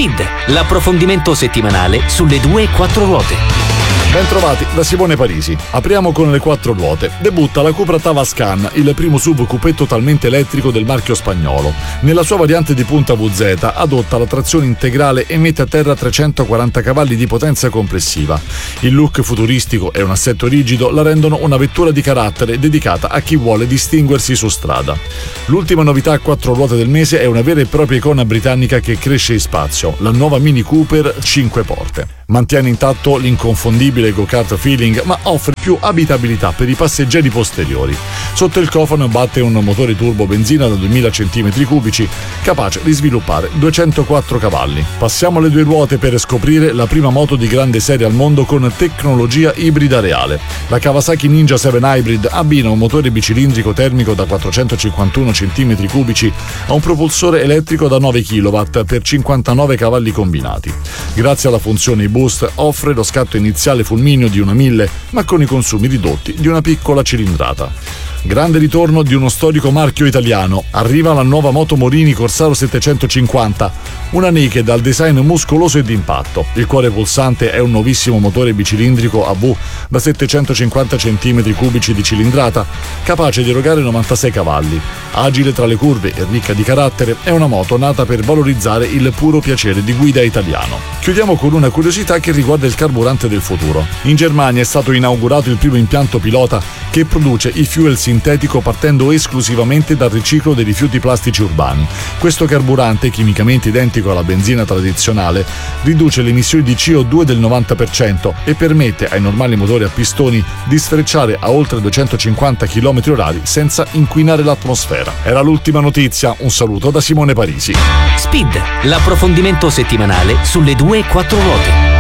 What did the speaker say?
Speed, l'approfondimento settimanale sulle 2 e 4 ruote. Bentrovati da Simone Parisi. Apriamo con le 4 ruote. Debutta la Cupra Tavascan, il primo SUV coupé totalmente elettrico del marchio spagnolo. Nella sua variante di punta VZ adotta la trazione integrale e mette a terra 340 cavalli di potenza complessiva. Il look futuristico e un assetto rigido la rendono una vettura di carattere dedicata a chi vuole distinguersi su strada. L'ultima novità a 4 ruote del mese è una vera e propria icona britannica che cresce in spazio, la nuova Mini Cooper 5 porte. Mantiene intatto l'inconfondibile go-kart feeling, ma offre più abitabilità per i passeggeri posteriori. Sotto il cofano batte un motore turbo benzina da 2000 cm3 capace di sviluppare 204 cavalli. Passiamo alle 2 ruote per scoprire la prima moto di grande serie al mondo con tecnologia ibrida reale. La Kawasaki Ninja 7 Hybrid abbina un motore bicilindrico termico da 451 cm3 a un propulsore elettrico da 9 kW per 59 cavalli combinati. Grazie alla funzione Boost offre lo scatto iniziale fulmineo di una 1000, ma con i consumi ridotti di una piccola cilindrata. Grande ritorno di uno storico marchio italiano. Arriva la nuova moto Morini Corsaro 750, una naked dal design muscoloso e d'impatto. Il cuore pulsante è un nuovissimo motore bicilindrico a V da 750 cm3 di cilindrata, capace di erogare 96 cavalli. Agile tra le curve e ricca di carattere, è una moto nata per valorizzare il puro piacere di guida italiano. Chiudiamo con una curiosità che riguarda il carburante del futuro. In Germania è stato inaugurato il primo impianto pilota che produce il fuel sintetico partendo esclusivamente dal riciclo dei rifiuti plastici urbani. Questo carburante, chimicamente identico alla benzina tradizionale, riduce le emissioni di CO2 del 90% e permette ai normali motori a pistoni di sfrecciare a oltre 250 km/h senza inquinare l'atmosfera. Era l'ultima notizia, un saluto da Simone Parisi. Speed, l'approfondimento settimanale sulle 2 e 4 ruote.